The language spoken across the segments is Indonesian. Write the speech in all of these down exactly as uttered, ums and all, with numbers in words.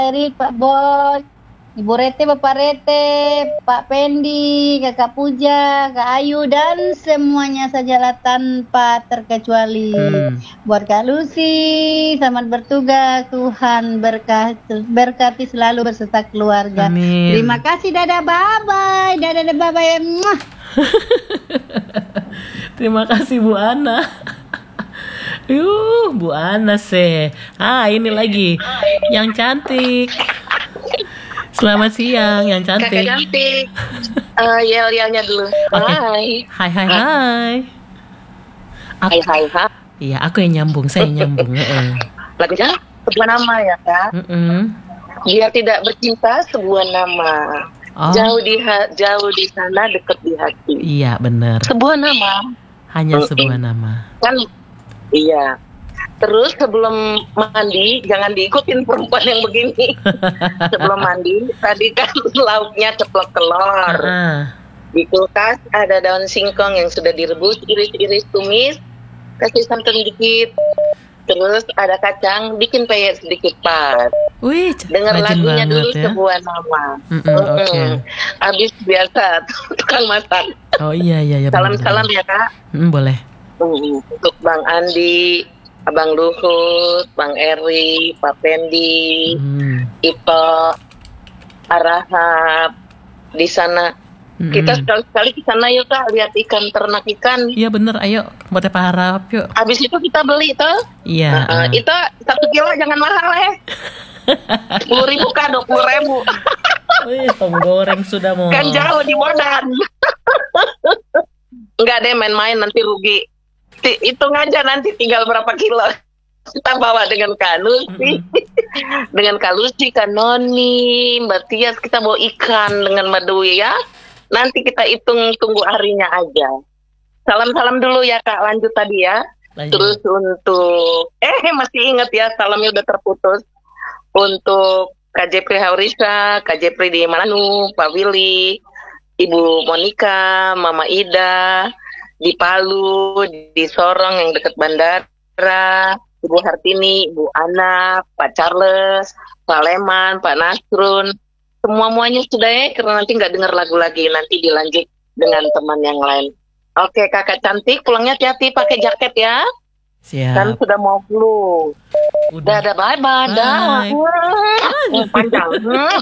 Erik, Pak Bos, Ibu Rete, Bapak Rete, Pak Pendi, Kakak Puja, Kak Ayu, dan semuanya sajalah tanpa terkecuali. Hmm. Buat Kak Lucy, selamat bertugas. Tuhan berkati, berkati selalu beserta keluarga. Amin. Terima kasih, dadah, bye-bye. Dadah, dadah, bye-bye. Muah. Terima kasih Bu Ana. Yuh, Bu Ana sih. Ah, ini lagi yang cantik. Selamat siang, yang Kakak cantik. cantik. Eh, yel-yelnya dulu. Oke. Hai. Hai, hai, hai. Hai, Aku, hai, hai. iya, aku yang nyambung, saya yang nyambung. Heeh. Lagunya sebuah nama ya, Kak. Heeh. Dia tidak bercinta, sebuah nama. Oh. Jauh di ha- jauh di sana, dekat di hati. Iya, benar. Sebuah nama. Hanya Mm-mm. sebuah nama. Kan iya. Terus sebelum mandi jangan diikutin perempuan yang begini. Sebelum mandi tadi kan lauknya ceplok telur. Ah. Di kulkas ada daun singkong yang sudah direbus, iris-iris tumis, kasih santan dikit. Terus ada kacang, bikin peyek sedikit pas. Wih, Dengar rajin lagunya banget dulu ya. sebuah nama. Mm-mm, oke. Habis biasa tukang masak. Oh iya iya iya. Salam-salam ya, Kak. Hmm, boleh. Mm, Untuk Bang Andi, Abang Luhut, Bang Eri, Pak Pendi, Hmm. Ipo, Arahap di sana. Mm-mm. Kita sekali-sekali ke sana yuk, Kak, lihat ikan, ternak ikan. Iya bener, ayo buat Pak Harap yuk. Habis itu kita beli tuh. Iya. Uh, ah. Itu satu kilo jangan mahal ya. Sepuluh ribu Kak, dua puluh ribu. Wih, tong goreng sudah mau. Kan jauh di Bodan. Enggak deh, main-main nanti rugi. Ti- Hitung aja nanti tinggal berapa kilo. Kita bawa dengan Kak Lucy. Dengan Kak Lucy, Kak Noni, Mbak Tias, kita bawa ikan dengan Mbak Dwi ya. Nanti kita hitung, tunggu harinya aja. Salam-salam dulu ya Kak, lanjut tadi ya. Lanjut. Terus untuk, eh masih ingat ya, salamnya udah terputus. Untuk Kak Jepri Haurisa, Kak Jepri di Malanu, Pak Willy, Ibu Monica, Mama Ida, di Palu, di Sorong yang dekat bandara, Ibu Hartini, Ibu Ana, Pak Charles, Pak Leman, Pak Nasrun, semua-muanya sudah ya, karena nanti nggak dengar lagu lagi, nanti dilanjut dengan teman yang lain. Oke, Kakak cantik, pulangnya hati-hati pakai jaket ya. Siap. Kan sudah mau flu. Udah. Dadah, bye-bye. Dah. Bye. Hmm, panjang. Hmm.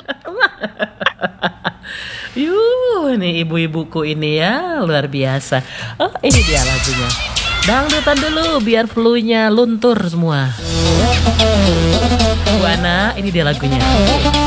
Yuh, nih ibu-ibuku ini ya luar biasa. Oh, ini dia lagunya. Dangdutan dulu biar flu-nya luntur semua. Bu Ana, ini dia lagunya.